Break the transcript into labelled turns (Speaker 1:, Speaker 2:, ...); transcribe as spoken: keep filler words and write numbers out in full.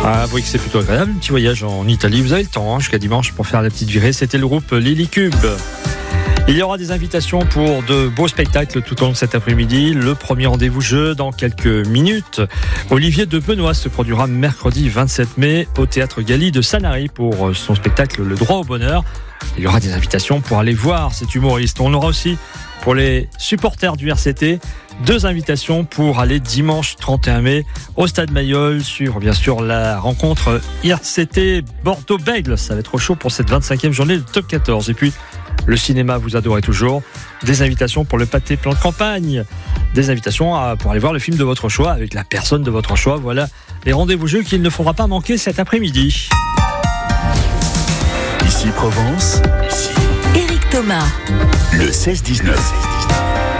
Speaker 1: Ah, vous voyez que c'est plutôt agréable, un petit voyage en Italie. Vous avez le temps hein, jusqu'à dimanche pour faire la petite virée. C'était le groupe Lilycube. Il y aura des invitations pour de beaux spectacles tout au long de cet après-midi. Le premier rendez-vous jeu dans quelques minutes. Olivier de Benoît se produira mercredi vingt-sept mai au Théâtre Gali de Sanary pour son spectacle Le Droit au Bonheur. Il y aura des invitations pour aller voir cet humoriste. On aura aussi pour les supporters du R C T deux invitations pour aller dimanche trente et un mai au Stade Mayol sur bien sûr la rencontre R C T Bordeaux-Bègles. Ça va être trop chaud pour cette vingt-cinquième journée de Top quatorze. Et puis le cinéma, vous adorez toujours. Des invitations pour le pâté plan de campagne. Des invitations à, pour aller voir le film de votre choix avec la personne de votre choix. Voilà les rendez-vous jeux qu'il ne faudra pas manquer cet après-midi.
Speaker 2: Ici Provence. Ici
Speaker 3: Éric Thomas.
Speaker 2: Le seize dix-neuf.